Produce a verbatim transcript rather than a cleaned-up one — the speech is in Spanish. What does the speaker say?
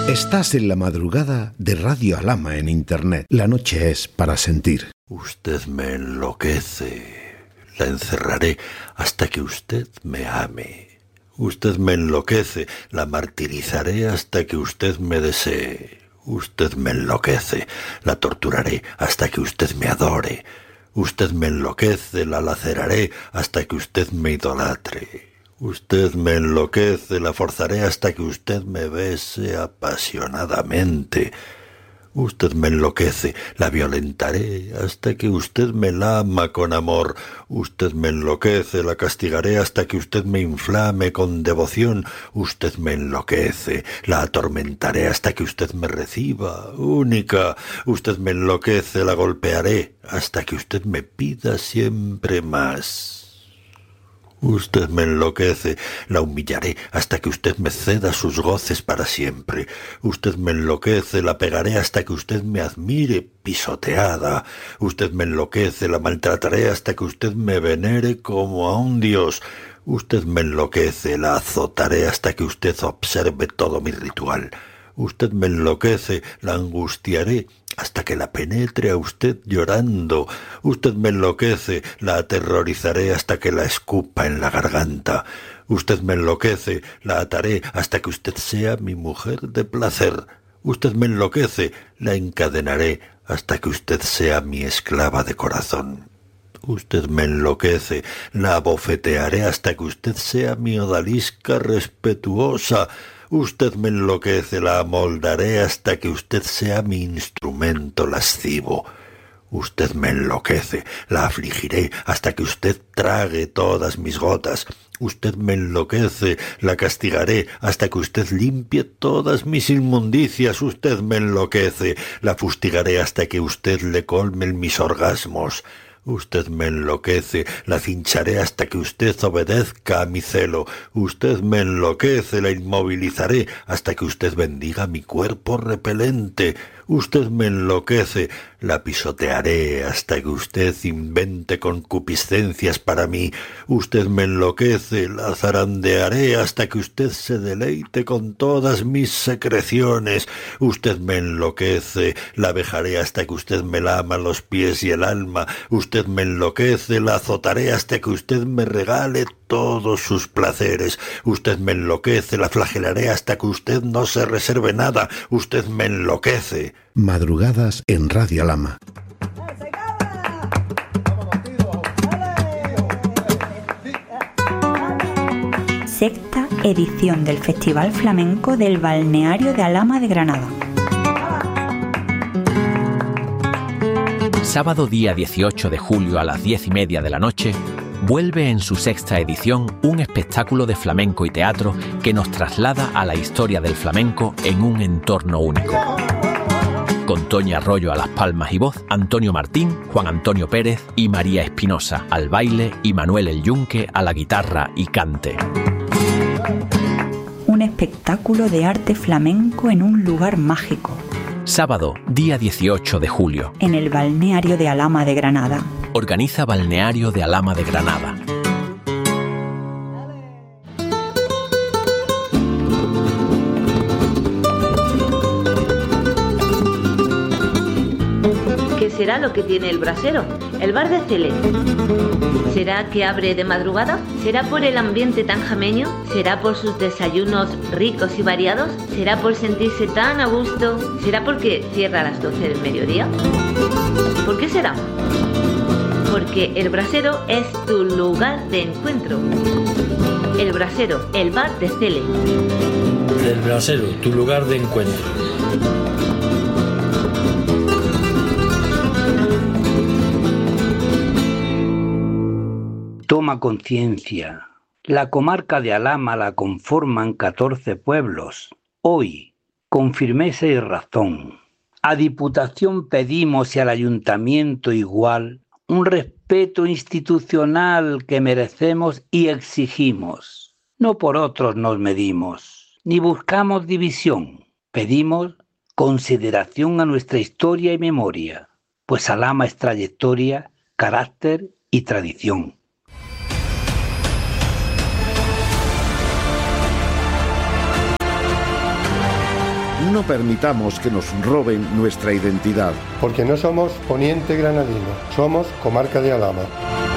Estás en la madrugada de Radio Alhama en Internet. La noche es para sentir. Usted me enloquece. La encerraré hasta que usted me ame. Usted me enloquece. La martirizaré hasta que usted me desee. Usted me enloquece. La torturaré hasta que usted me adore. Usted me enloquece. La laceraré hasta que usted me idolatre. Usted me enloquece, la forzaré hasta que usted me bese apasionadamente. Usted me enloquece, la violentaré hasta que usted me lama con amor. Usted me enloquece, la castigaré hasta que usted me inflame con devoción. Usted me enloquece, la atormentaré hasta que usted me reciba, única. Usted me enloquece, la golpearé hasta que usted me pida siempre más. Usted me enloquece, la humillaré hasta que usted me ceda sus goces para siempre. Usted me enloquece, la pegaré hasta que usted me admire pisoteada. Usted me enloquece, la maltrataré hasta que usted me venere como a un dios. Usted me enloquece, la azotaré hasta que usted observe todo mi ritual. Usted me enloquece, la angustiaré hasta que la penetre a usted llorando. Usted me enloquece, la aterrorizaré hasta que la escupa en la garganta. Usted me enloquece, la ataré hasta que usted sea mi mujer de placer. Usted me enloquece, la encadenaré hasta que usted sea mi esclava de corazón. Usted me enloquece, la abofetearé hasta que usted sea mi odalisca respetuosa. Usted me enloquece, la amoldaré hasta que usted sea mi instrumento lascivo. Usted me enloquece, la afligiré hasta que usted trague todas mis gotas. Usted me enloquece, la castigaré hasta que usted limpie todas mis inmundicias. Usted me enloquece, la fustigaré hasta que usted le colmen mis orgasmos. Usted me enloquece, la cincharé hasta que usted obedezca a mi celo. Usted me enloquece, la inmovilizaré hasta que usted bendiga mi cuerpo repelente. Usted me enloquece, la pisotearé hasta que usted invente concupiscencias para mí. Usted me enloquece, la zarandearé hasta que usted se deleite con todas mis secreciones. Usted me enloquece, la vejaré hasta que usted me lama los pies y el alma. Usted me enloquece, la azotaré hasta que usted me regale todos sus placeres. Usted me enloquece, la flagelaré hasta que usted no se reserve nada. Usted me enloquece. Madrugadas en Radio Alhama. Sexta edición del Festival Flamenco del Balneario de Alhama de Granada. Sábado día dieciocho de julio a las diez y media de la noche, vuelve en su sexta edición un espectáculo de flamenco y teatro que nos traslada a la historia del flamenco en un entorno único. Con Toñi Arroyo a las palmas y voz, Antonio Martín, Juan Antonio Pérez y María Espinosa al baile y Manuel El Yunque a la guitarra y cante. Un espectáculo de arte flamenco en un lugar mágico. Sábado, día dieciocho de julio. En el Balneario de Alhama de Granada. Organiza Balneario de Alhama de Granada. ¿Qué será lo que tiene el brasero? El bar de Cele. ¿Será que abre de madrugada? ¿Será por el ambiente tan jameño? ¿Será por sus desayunos ricos y variados? ¿Será por sentirse tan a gusto? ¿Será porque cierra a las doce del mediodía? ¿Por qué será? Porque el brasero es tu lugar de encuentro. El brasero, el bar de Cele. El brasero, tu lugar de encuentro. Toma conciencia. La comarca de Alhama la conforman catorce pueblos. Hoy, con firmeza y razón, a Diputación pedimos y al Ayuntamiento igual un respeto institucional que merecemos y exigimos. No por otros nos medimos, ni buscamos división. Pedimos consideración a nuestra historia y memoria, pues Alhama es trayectoria, carácter y tradición. No permitamos que nos roben nuestra identidad. Porque no somos Poniente Granadino, somos Comarca de Alhama.